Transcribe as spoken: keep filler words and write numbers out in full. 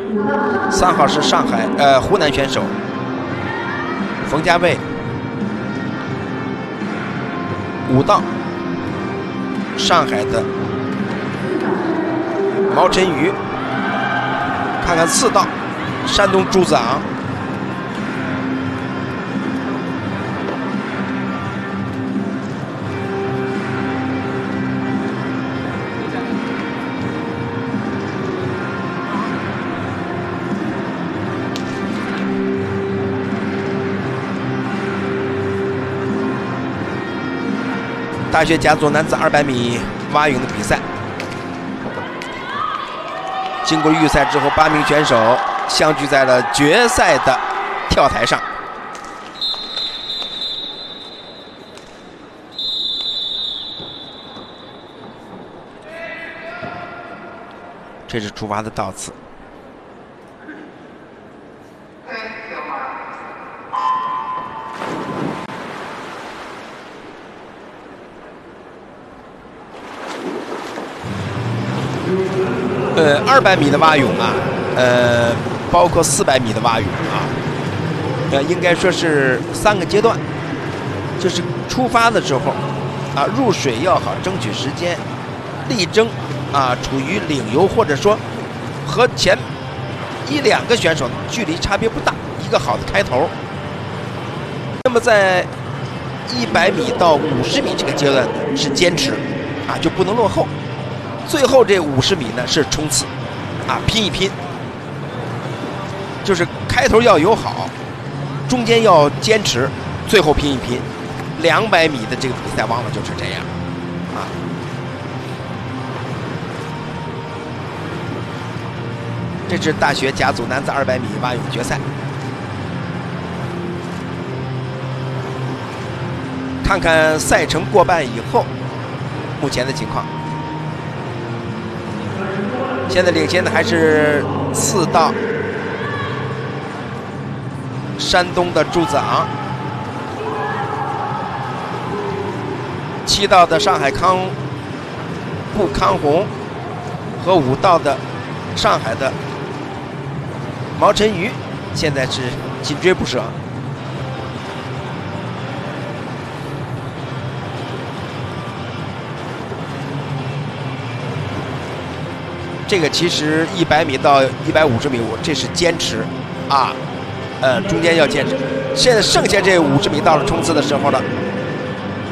三号是上海呃湖南选手冯家卫，五道上海的毛晨瑜，看看四道山东朱子昂。大学甲组男子二百米蛙泳的比赛，经过预赛之后，八名选手相聚在了决赛的跳台上。这是出发的倒刺。呃，二百米的蛙泳啊，呃，包括四百米的蛙泳啊，呃，应该说是三个阶段。就是出发的时候，啊，入水要好，争取时间，力争啊，处于领游或者说和前一两个选手距离差别不大，一个好的开头。那么在一百米到五十米这个阶段是坚持，啊，就不能落后。最后这五十米呢是冲刺，啊，拼一拼，就是开头要友好，中间要坚持，最后拼一拼。两百米的这个比赛往往就是这样，啊。这是大学甲组男子二百米蛙泳决赛，看看赛程过半以后目前的情况。现在领先的还是四道山东的朱子昂，七道的上海康顾康红和五道的上海的毛晨瑜，现在是紧追不舍。这个其实一百米到一百五十米，我这是坚持，啊，呃，中间要坚持。现在剩下这五十米到了冲刺的时候了，